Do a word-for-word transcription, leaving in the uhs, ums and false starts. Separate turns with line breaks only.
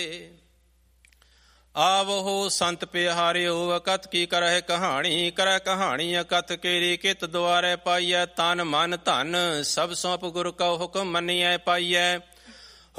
ਆਵੋ ਸੰਤ ਪਿਹਾਰਿਓ ਅਕਥ ਕੀ ਕਰਹਿ ਕਹਾਣੀ, ਕਰਹਿ ਕਹਾਣੀ ਅਕਥ ਕੇਰੀ ਕਿਤ ਦੁਆਰੇ ਪਾਈਐ। ਤਨ ਮਨ ਧਨ ਸਭ ਸੌਂਪ ਗੁਰ ਕਉ ਹੁਕਮ ਮੰਨੀਐ ਪਾਈਐ।